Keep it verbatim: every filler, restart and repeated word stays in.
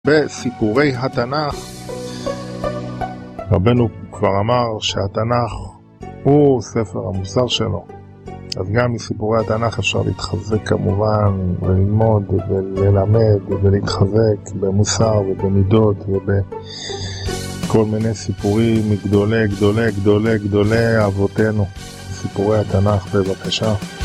בסיפורי התנ"ך, רבנו כבר אמר שהתנ"ך הוא ספר המוסר שלו, אז גם מסיפורי התנ"ך אפשר להתחזק כמובן, וללמוד וללמד ולהתחזק במוסר ובמידות ובכל מיני סיפורים מגדולי גדולי גדולי גדולי אבותינו. סיפורי התנ"ך, בבקשה.